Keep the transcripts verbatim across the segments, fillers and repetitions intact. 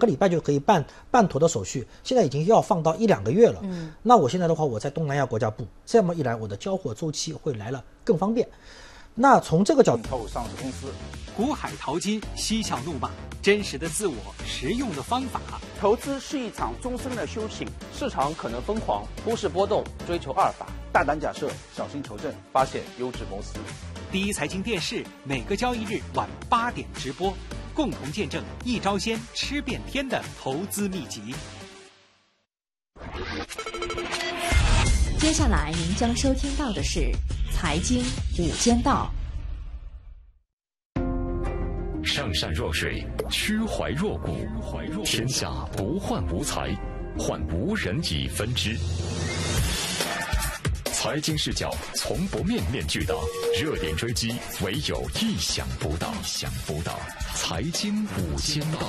个礼拜就可以办办妥的手续，现在已经要放到一两个月了。嗯，那我现在的话，我在东南亚国家布，这么一来，我的交货周期会来了更方便。那从这个角度， 上市公司股海淘金，嬉笑怒骂，真实的自我，实用的方法。 投资是一场终身的修行，市场可能疯狂，忽视波动，追求阿尔法，大胆假设，小心求证，发现优质公司。 第一财经电视每个交易日晚八点直播，共同见证一招鲜吃遍天的投资秘籍。 接下来您将收听到的是财经午间道。 上善若水，曲怀若谷，天下不患无才，患无人以分之。财经视角从不面面俱到，热点追击唯有意想不到。意想不到，财经午间道。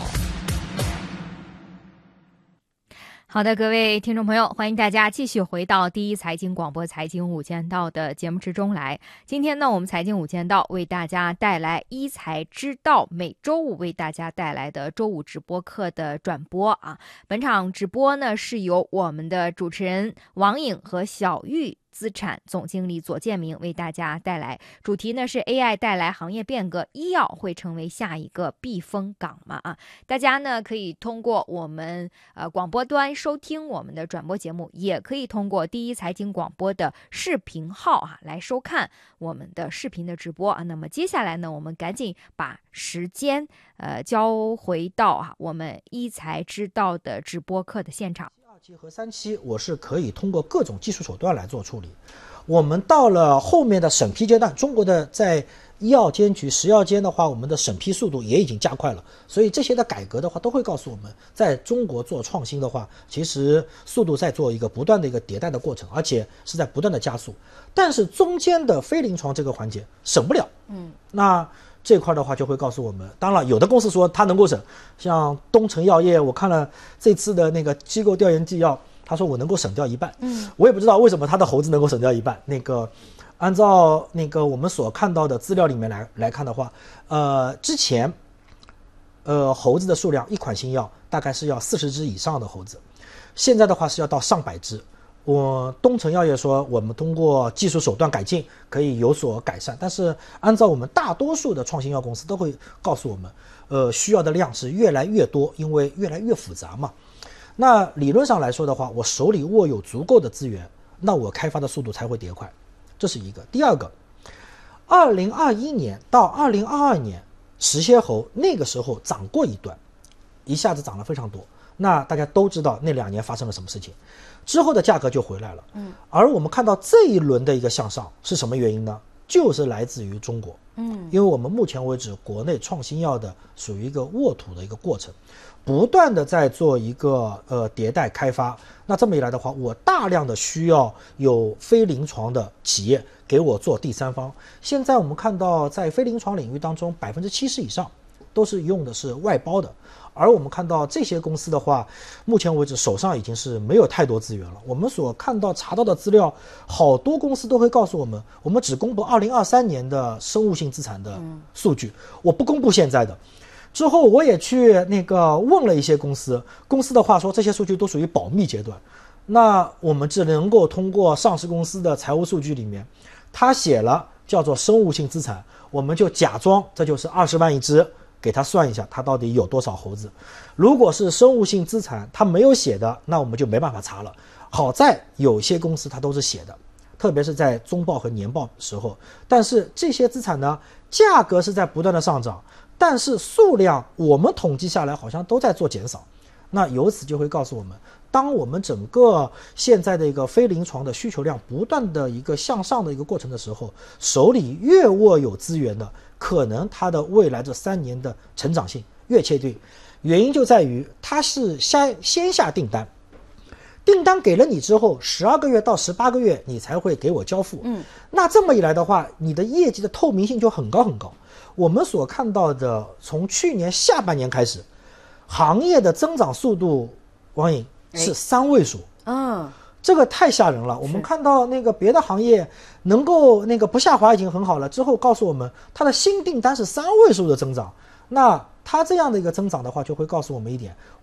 好的，各位听众朋友，欢迎大家继续回到第一财经广播财经午间道的节目之中来。今天呢，我们财经午间道为大家带来一财之道每周五为大家带来的周五直播课的转播啊。本场直播呢是由我们的主持人王颖和小玉资产总经理左建明为大家带来，主题呢是 A I 带来行业变革，医药会成为下一个避风港吗？啊，大家呢可以通过我们呃广播端收听我们的转播节目，也可以通过第一财经广播的视频号啊来收看我们的视频的直播啊。那么接下来呢，我们赶紧把时间呃交回到啊我们一财之道的直播课的现场。 二期和三期我是可以通过各种技术手段来做处理。我们到了后面的审批阶段，中国的在医药监局、食药监的话，我们的审批速度也已经加快了。所以这些的改革的话，都会告诉我们，在中国做创新的话，其实速度在做一个不断的一个迭代的过程，而且是在不断的加速。但是中间的非临床这个环节审不了，嗯，那这块的话就会告诉我们，当然有的公司说它能够审，像东成药业，我看了这次的那个机构调研纪要，他说我能够省掉一半，嗯，我也不知道为什么他的猴子能够省掉一半。那个按照那个我们所看到的资料里面来来看的话，呃，之前呃猴子的数量，一款新药大概是要四十只以上的猴子，现在的话是要到上百只。我东成药业说，我们通过技术手段改进可以有所改善，但是按照我们大多数的创新药公司都会告诉我们，呃，需要的量是越来越多，因为越来越复杂嘛。那理论上来说的话，我手里握有足够的资源，那我开发的速度才会迭快，这是一个。第二个，二零二一年到二零二二年，石蝎猴那个时候涨过一段，一下子涨了非常多。那大家都知道那两年发生了什么事情，之后的价格就回来了。嗯，而我们看到这一轮的一个向上是什么原因呢？就是来自于中国。嗯，因为我们目前为止国内创新药的属于一个沃土的一个过程，不断的在做一个呃迭代开发。那这么一来的话，我大量的需要有非临床的企业给我做第三方。现在我们看到在非临床领域当中，百分之七十以上都是用的是外包的。而我们看到这些公司的话，目前为止手上已经是没有太多资源了。我们所看到查到的资料，好多公司都会告诉我们，我们只公布二零二三年的生物性资产的数据，我不公布现在的。之后我也去那个问了一些公司，公司的话说这些数据都属于保密阶段。那我们只能够通过上市公司的财务数据里面，他写了叫做生物性资产，我们就假装这就是二十万一只。给他算一下，他到底有多少猴子？如果是生物性资产，他没有写的，那我们就没办法查了。好在有些公司它都是写的，特别是在中报和年报时候。但是这些资产呢，价格是在不断的上涨，但是数量我们统计下来好像都在做减少。那由此就会告诉我们，当我们整个现在的一个非临床的需求量不断的一个向上的一个过程的时候，手里越握有资源的，可能它的未来这三年的成长性越确定。原因就在于它是先先下订单，订单给了你之后，十二个月到十八个月你才会给我交付。嗯，那这么一来的话，你的业绩的透明性就很高很高。我们所看到的，从去年下半年开始，行业的增长速度，王颖是三位数。嗯。这个太吓人了，我们看到那个别的行业能够那个不下滑已经很好了，之后告诉我们它的新订单是三位数的增长，那它这样的一个增长的话，就会告诉我们一点，